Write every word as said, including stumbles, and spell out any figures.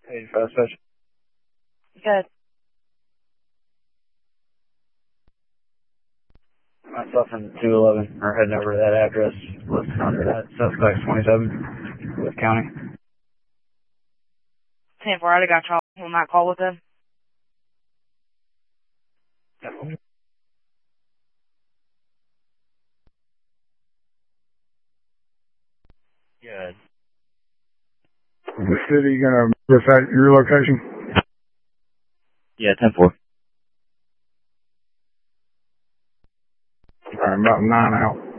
eighty-five special. Good. Myself and two eleven are heading over to that address listed under that suspect twenty-seven with county. ten four, I already got y'all on that call with them. Good. The city gonna reflect your location? Yeah, ten four. Alright, about nine out.